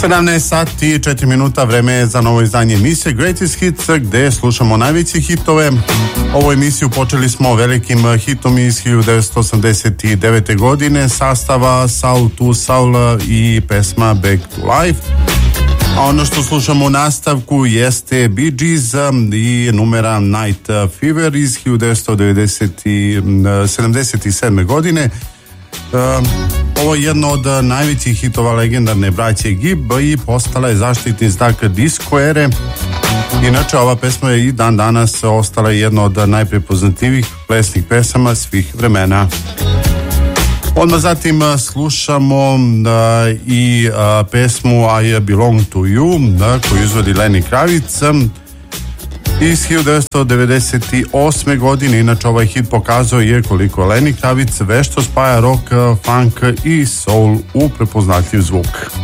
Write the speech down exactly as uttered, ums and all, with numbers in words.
sedamnaest sati i četiri minuta, vreme je za novo izdanje emisije Greatest Hits, gde slušamo najveće hitove. Ovu emisiju počeli smo velikim hitom iz hiljadu devetsto osamdeset devete. godine, sastava Soul to Soul i pesma Back to Life. A ono što slušamo u nastavku jeste Bee Gees i numera Night Fever iz hiljadu devetsto sedamdeset sedme. godine. Ovo je jedno od najvećih hitova legendarne braće Gibb i postala je zaštitni znak disco ere. Inače, ova pesma je i dan danas ostala jedna od najprepoznatljivih plesnih pesama svih vremena. Odmah zatim slušamo uh, i uh, pesmu I Belong to You, da, koju izvodi Lenny Kravitz iz hiljadu devetsto devedeset osme. godine. Inače, ovaj hit pokazao je koliko Lenny Kravitz vešto spaja rock, funk i soul u prepoznatljiv zvuk.